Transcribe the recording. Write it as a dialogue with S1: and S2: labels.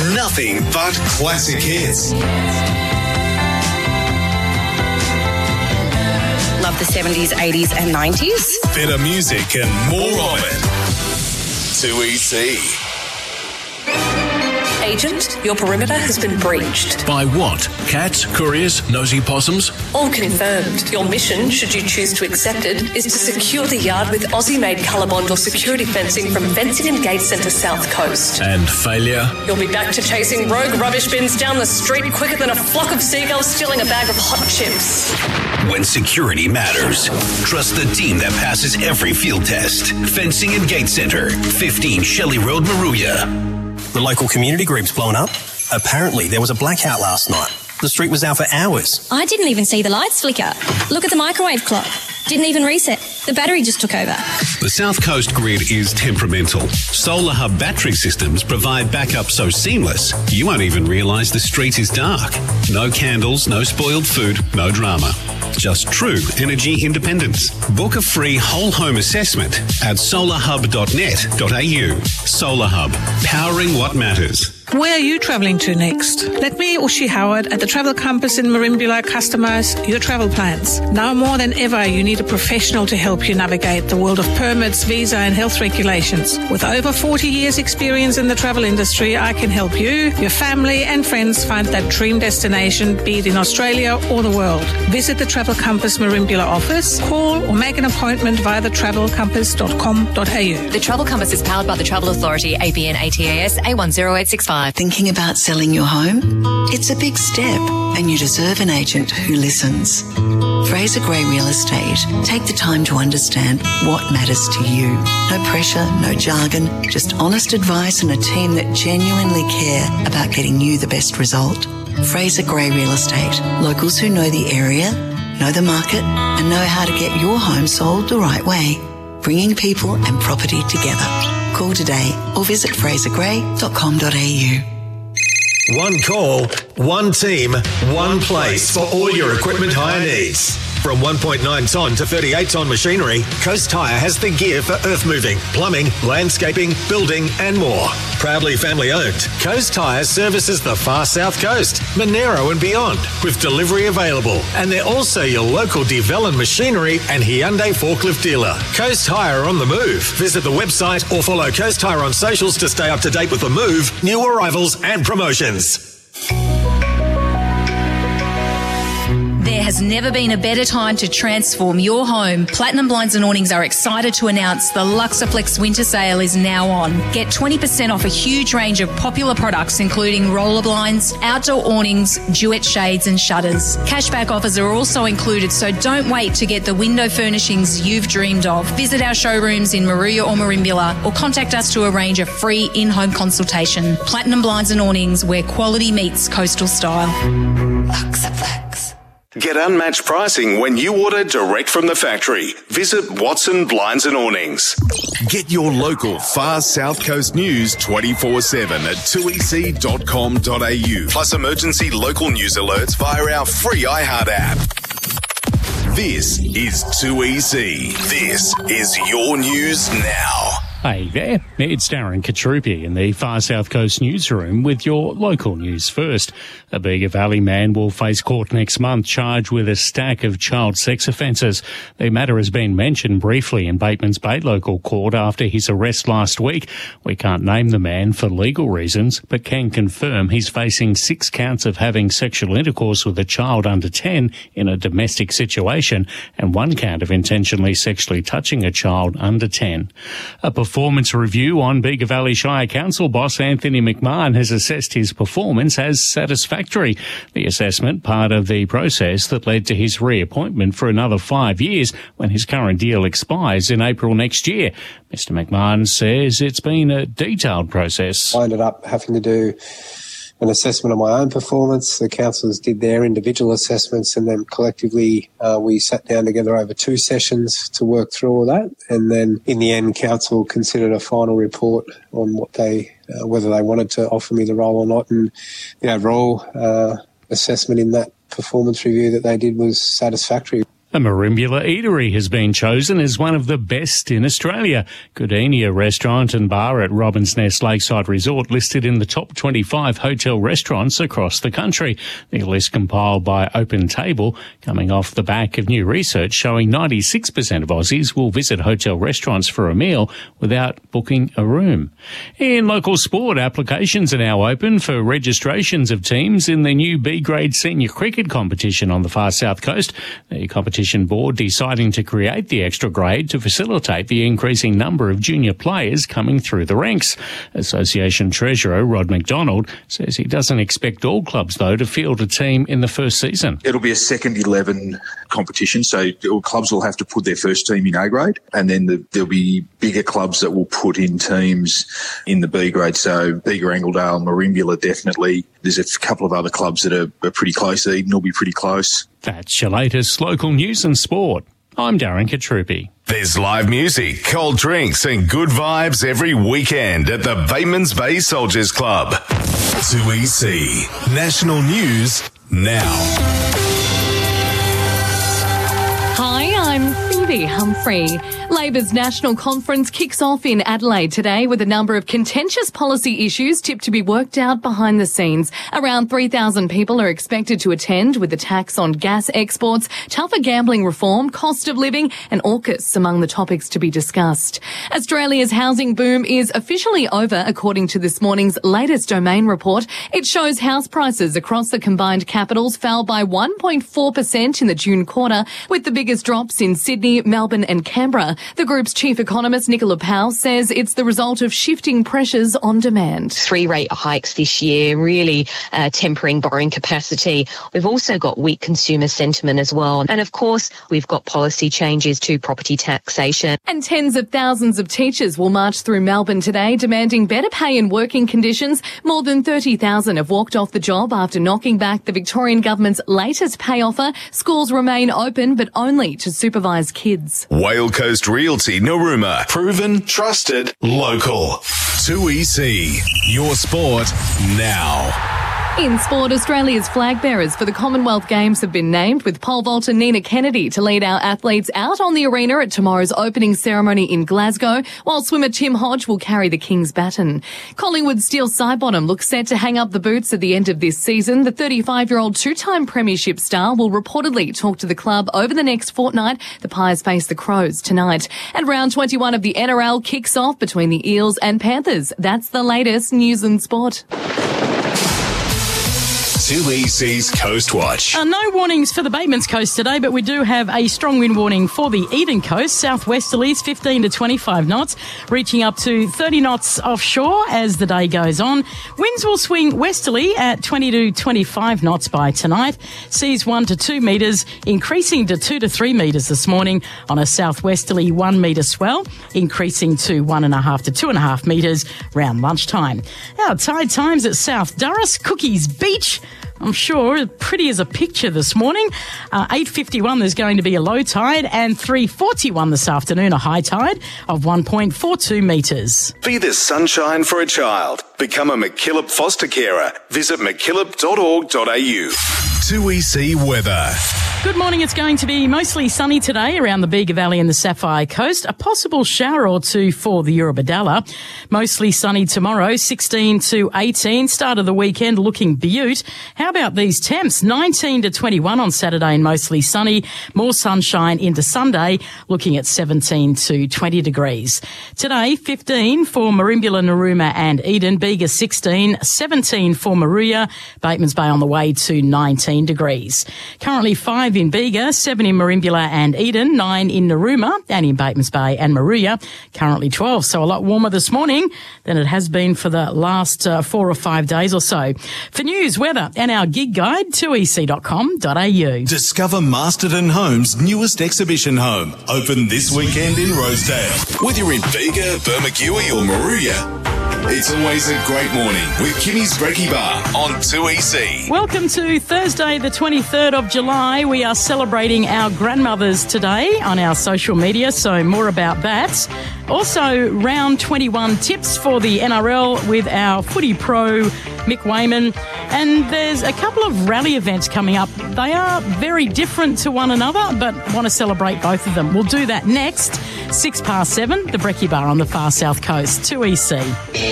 S1: nothing but classic hits.
S2: Love the 70s, 80s and 90s.
S1: Better music and more of it. 2EC.
S3: Agent, your perimeter has been breached.
S4: By what? Cats, couriers, nosy possums?
S3: All confirmed. Your mission, should you choose to accept it, is to secure the yard with Aussie-made Colorbond or security fencing from Fencing and Gate Centre South Coast.
S4: And failure?
S3: You'll be back to chasing rogue rubbish bins down the street quicker than a flock of seagulls stealing a bag of hot chips.
S5: When security matters, trust the team that passes every field test. Fencing and Gate Centre, 15 Shelley Road, Maruya.
S6: The local community group's blown up. Apparently there was a blackout last night. The street was out for hours.
S7: I didn't even see the lights flicker. Look at the microwave clock. Didn't even reset. The battery just took over.
S5: The South Coast grid is temperamental. Solar Hub battery systems provide backup so seamless, you won't even realise the street is dark. No candles, no spoiled food, no drama. Just true energy independence. Book a free whole home assessment at solarhub.net.au. Solar Hub, powering what matters.
S8: Where are you travelling to next? Let me, Ushi Howard, at the Travel Compass in Merimbula customise your travel plans. Now more than ever, you need a professional to help you navigate the world of permits, visa and health regulations. With over 40 years experience in the travel industry, I can help you, your family and friends find that dream destination, be it in Australia or the world. Visit the Travel Compass Merimbula office, call or make an appointment via thetravelcompass.com.au.
S9: The Travel Compass is powered by the Travel Authority, ABN ATAS A10865.
S10: Thinking about selling your home? It's a big step and you deserve an agent who listens. Fraser Gray Real Estate take the time to understand what matters to you. No pressure, no jargon, just honest advice and a team that genuinely care about getting you the best result. Fraser Gray Real Estate. Locals who know the area, know the market and know how to get your home sold the right way. Bringing people and property together. Call today or visit frasergray.com.au.
S11: One call, one team, one place for all your equipment hire needs. From 1.9 tonne to 38 tonne machinery, Coast Hire has the gear for earth moving, plumbing, landscaping, building and more. Proudly family owned, Coast Hire services the far south coast, Monero and beyond, with delivery available. And they're also your local Devellin machinery and Hyundai forklift dealer. Coast Hire on the move. Visit the website or follow Coast Hire on socials to stay up to date with the move, new arrivals and promotions.
S12: There has never been a better time to transform your home. Platinum Blinds and Awnings are excited to announce the Luxaflex winter sale is now on. Get 20% off a huge range of popular products including roller blinds, outdoor awnings, duet shades and shutters. Cashback offers are also included, so don't wait to get the window furnishings you've dreamed of. Visit our showrooms in Maruya or Merimbula or contact us to arrange a free in-home consultation. Platinum Blinds and Awnings, where quality meets coastal style.
S1: Luxaflex. Get unmatched pricing when you order direct from the factory. Visit Watson Blinds and Awnings. Get your local far South Coast news 24/7 at 2ec.com.au. Plus emergency local news alerts via our free iHeart app. This is 2EC. This is your news now.
S13: Hey there, it's Darren Katrupi in the Far South Coast newsroom with your local news first. A Bega Valley man will face court next month charged with a stack of child sex offences. The matter has been mentioned briefly in Bateman's Bay local court after his arrest last week. We can't name the man for legal reasons, but can confirm he's facing 6 counts of having sexual intercourse with a child under 10 in a domestic situation and 1 count of intentionally sexually touching a child under 10. A performance review on Bega Valley Shire Council boss Anthony McMahon has assessed his performance as satisfactory. The assessment, part of the process that led to his reappointment for another 5 years when his current deal expires in April next year. Mr McMahon says it's been a detailed process.
S14: I ended up having to do an assessment of my own performance. The councillors did their individual assessments, and then collectively we sat down together over 2 sessions to work through all that. And then in the end, council considered a final report on what they, whether they wanted to offer me the role or not. And the overall assessment in that performance review that they did was satisfactory.
S13: A Merimbula eatery has been chosen as one of the best in Australia. Goodenia Restaurant and Bar at Robins Nest Lakeside Resort listed in the top 25 hotel restaurants across the country. The list compiled by Open Table, coming off the back of new research showing 96% of Aussies will visit hotel restaurants for a meal without booking a room. In local sport, applications are now open for registrations of teams in the new B-grade senior cricket competition on the far south coast. The competition board deciding to create the extra grade to facilitate the increasing number of junior players coming through the ranks. Association Treasurer Rod McDonald says he doesn't expect all clubs, though, to field a team in the first season.
S15: It'll be a second 11 competition, so clubs will have to put their first team in A grade, and then there'll be bigger clubs that will put in teams in the B grade. So Bega, Angledale, Merimbula, definitely. There's a couple of other clubs that are pretty close. Eden will be pretty close.
S13: That's your latest local news and sport. I'm Darren Katrupi.
S1: There's live music, cold drinks and good vibes every weekend at the Batemans Bay Soldiers Club. 2EC National News now.
S16: Hi, I'm Phoebe Humphrey. Labor's National Conference kicks off in Adelaide today with a number of contentious policy issues tipped to be worked out behind the scenes. Around 3,000 people are expected to attend, with the tax on gas exports, tougher gambling reform, cost of living and AUKUS among the topics to be discussed. Australia's housing boom is officially over, according to this morning's latest Domain report. It shows house prices across the combined capitals fell by 1.4% in the June quarter, with the biggest drops in Sydney, Melbourne and Canberra. The group's chief economist, Nicola Powell, says it's the result of shifting pressures on demand.
S17: 3 rate hikes this year, really tempering borrowing capacity. We've also got weak consumer sentiment as well. And of course, we've got policy changes to property taxation.
S16: And tens of thousands of teachers will march through Melbourne today, demanding better pay and working conditions. More than 30,000 have walked off the job after knocking back the Victorian government's latest pay offer. Schools remain open, but only to supervise kids.
S1: Whale Coast Realty Narooma. Proven, trusted, local. 2EC. Your sport now.
S16: In sport, Australia's flag bearers for the Commonwealth Games have been named, with pole vaulter Nina Kennedy to lead our athletes out on the arena at tomorrow's opening ceremony in Glasgow, while swimmer Tim Hodge will carry the King's baton. Collingwood's Steele Sidebottom looks set to hang up the boots at the end of this season. The 35-year-old two-time premiership star will reportedly talk to the club over the next fortnight. The Pies face the Crows tonight. And round 21 of the NRL kicks off between the Eels and Panthers. That's the latest news and sport.
S1: 2EC's Coast Watch.
S18: No warnings for the Batemans Coast today, but we do have a strong wind warning for the Eden Coast. Southwesterlies 15 to 25 knots, reaching up to 30 knots offshore as the day goes on. Winds will swing westerly at 20 to 25 knots by tonight. Seas 1 to 2 metres, increasing to 2 to 3 metres this morning on a southwesterly 1 metre swell, increasing to 1.5 to 2.5 metres round lunchtime. Our tide times at South Durras, Cookies Beach, I'm sure, pretty as a picture this morning. 8:51 there's going to be a low tide, and 3:41 this afternoon a high tide of 1.42 metres.
S1: Be the sunshine for a child. Become a MacKillop foster carer. Visit mackillop.org.au. 2EC weather.
S18: Good morning. It's going to be mostly sunny today around the Bega Valley and the Sapphire Coast. A possible shower or two for the Eurobodalla. Mostly sunny tomorrow, 16 to 18. Start of the weekend looking beaut. How about these temps? 19 to 21 on Saturday and mostly sunny. More sunshine into Sunday, looking at 17 to 20 degrees. Today, 15 for Merimbula, Narooma and Eden. Bega 16, 17 for Moruya. Batemans Bay on the way to 19 degrees. Currently 5 in Bega, 7 in Merimbula and Eden, 9 in Narooma and in Batemans Bay and Moruya. Currently 12, so a lot warmer this morning than it has been for the last 4 or 5 days or so. For news, weather and our gig guide, 2ec.com.au.
S1: Discover Masterton Homes' newest exhibition home, open this weekend in Rosedale. Whether you're in Bega, Bermagui or Moruya, It's always a great morning with Kimmy's Brekkie Bar on 2EC.
S18: Welcome to Thursday, the 23rd of July. We are celebrating our grandmothers today on our social media, so more about that. Also, round 21 tips for the NRL with our footy pro, Mick Wayman. And there's a couple of rally events coming up. They are very different to one another, but want to celebrate both of them. We'll do that next, 7:06, the Brekkie Bar on the far south coast, 2EC.